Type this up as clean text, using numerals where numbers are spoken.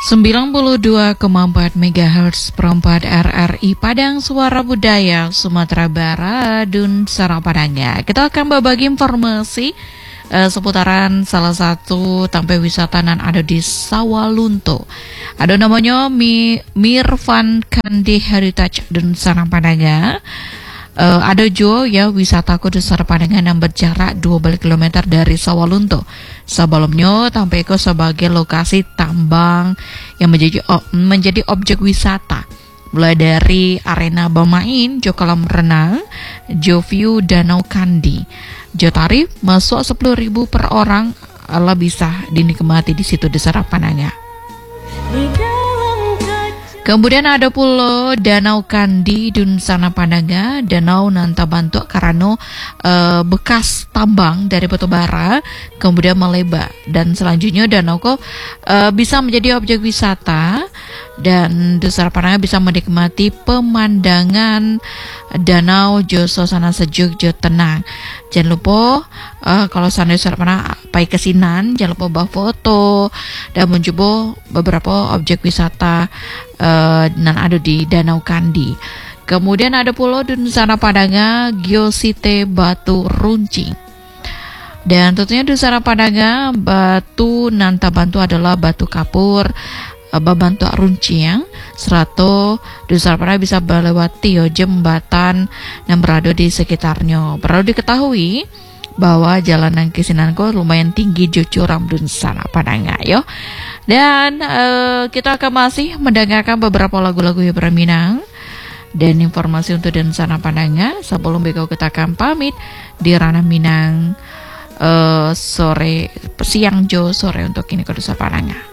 92,4 MHz perempat RRI Padang Suara Budaya Sumatera Barat dan Sarapadangnya. Kita akan berbagi informasi seputaran salah satu tempat wisata yang ada di Sawalunto. Ada namanya Mirvan Kandi Heritage dan Sarapadangnya. Ada juga ya wisata Kudu Sarapadangan yang berjarak 12 km dari Sawalunto. Sebelumnya Tampeko sebagai lokasi tambang yang menjadi objek wisata. Mulai dari arena bermain, jo kolam renang, jo view danau Kandi. Jo tarif masuk 10.000 per orang, Allah bisa dinikmati di situ di Sarapadangan. Kemudian ada pula Danau Kandi Dun Sarapadanga, danau nanta bantu karena bekas tambang dari batu bara, kemudian melebar dan selanjutnya danau bisa menjadi objek wisata dan Dun Sarapadanga bisa menikmati pemandangan danau jo suasana sejuk jo tenang. Jangan lupa kalau Sandi Sarapadanga pai kesinan, jangan lupa bawa foto dan mencoba beberapa objek wisata dan ada di Danau Kandi. Kemudian ada pula Dun Sarapadanga Geosite Batu Runcing. Dan tentunya Dun Sarapadanga batu nanta bantu adalah batu kapur babantu runcing serato Dun Sarapadanga bisa melewati jembatan yang berada di sekitarnya. Perlu diketahui bahwa jalanan kesinanku lumayan tinggi curam Dun Sarapadanga yo. Dan kita akan masih mendengarkan beberapa lagu-lagu Hiburan Minang dan informasi untuk Dun Sarapadanga. Sebelum beko kita akan pamit di Ranah Minang siang jo sore untuk ini Kudu Sarapadanga.